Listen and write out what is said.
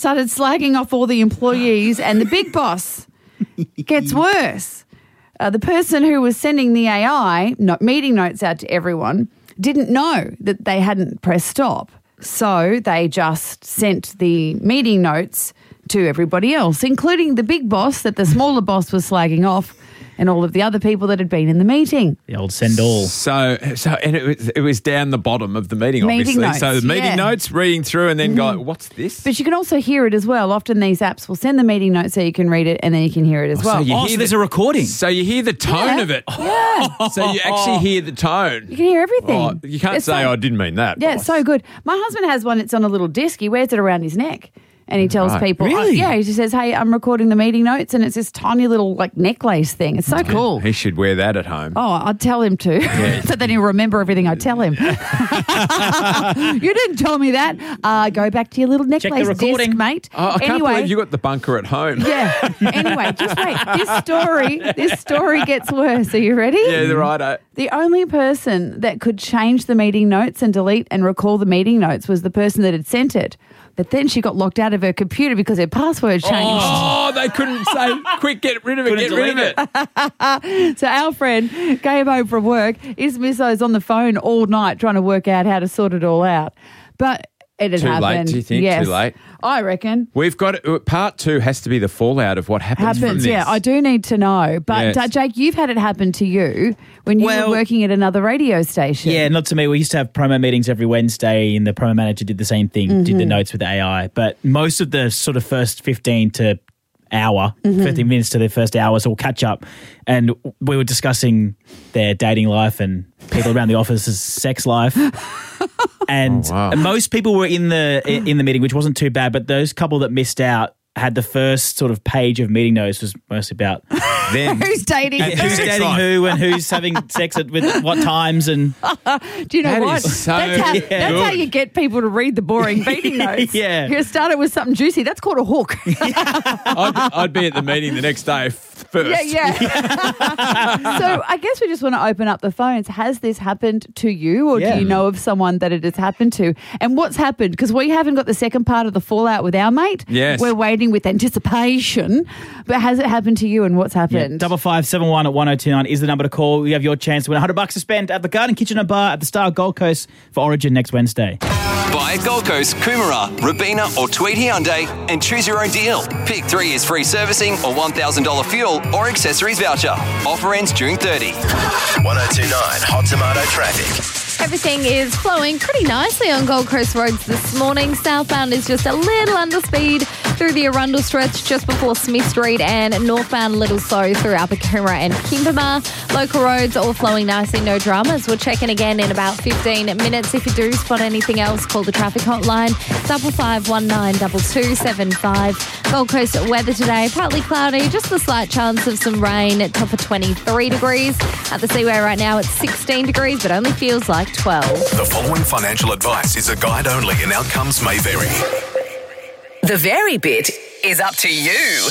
started slagging off all the employees, and the big boss gets worse. The person who was sending the AI meeting notes out to everyone didn't know that they hadn't pressed stop. So they just sent the meeting notes to everybody else, including the big boss that the smaller boss was slagging off, and all of the other people that had been in the meeting. The old send all. So and it was down the bottom of the meeting, obviously. Notes, so the meeting notes, reading through and then go, what's this? But you can also hear it as well. Often these apps will send the meeting notes so you can read it and then you can hear it as well. So there's a recording. So you hear the tone of it. Yeah. So you actually hear the tone. You can hear everything. Oh, you can't say, I didn't mean that. Yeah, boss. it's so good. My husband has one. It's on a little disc. He wears it around his neck. And he tells people, Really? he just says, hey, I'm recording the meeting notes, and it's this tiny little necklace thing. It's so cool. He should wear that at home. Oh, I'd tell him to. So then he'll remember everything I tell him. You didn't tell me that. Go back to your little necklace disc, mate. I can't believe you got the bunker at home. Yeah. Anyway, just wait. This story gets worse. Are you ready? Yeah, right. The only person that could change the meeting notes and delete and recall the meeting notes was the person that had sent it. But then she got locked out of her computer because her password changed. Oh, they couldn't say, quick, get rid of it, get rid of it. So our friend came home from work. His misso's on the phone all night trying to work out how to sort it all out. But it had happened. Too late, do you think? Yes. Too late? I reckon. We've got part 2 has to be the fallout of what happens from this. Yeah, I do need to know. But Yes. Jake, you've had it happen to you when you were working at another radio station. Yeah, not to me. We used to have promo meetings every Wednesday, and the promo manager did the same thing, did the notes with AI. But most of the sort of first 15 to 15 minutes to their first hours will catch up. And we were discussing their dating life and people around the office's sex life. And most people were in the meeting, which wasn't too bad, but those couple that missed out had the first sort of page of meeting notes was mostly about them. Who's dating and who's dating who and who's having sex with what times. And do you know That what? is so that's how you get people to read the boring meeting notes. Yeah. You start it with something juicy. That's called a hook. I'd be at the meeting the next day first. Yeah. So I guess we just want to open up the phones. Has this happened to you, or do you know of someone that it has happened to? And what's happened? Because we haven't got the second part of the fallout with our mate. Yes. We're waiting with anticipation. But has it happened to you, and what's happened? 5571 at 1029 is the number to call. You have your chance to win $100 to spend at the Garden Kitchen and Bar at the Star Gold Coast for Origin next Wednesday. Buy at Gold Coast, Coomera, Robina or Tweed Hyundai and choose your own deal. Pick 3 is free servicing or $1,000 fuel or accessories voucher. Offer ends June 30. 1029 Hot Tomato Traffic. Everything is flowing pretty nicely on Gold Coast roads this morning. Southbound is just a little under speed through the Arundel stretch just before Smith Street, and northbound a little slow through Upper Coomera and Kimberma. Local roads all flowing nicely, no dramas. We'll check in again in about 15 minutes. If you do spot anything else, call the traffic hotline 55192275. Gold Coast weather today, partly cloudy, just a slight chance of some rain at top of 23 degrees. At the Seaway right now it's 16 degrees, but only feels like 12. The following financial advice is a guide only and outcomes may vary. The very bit is up to you.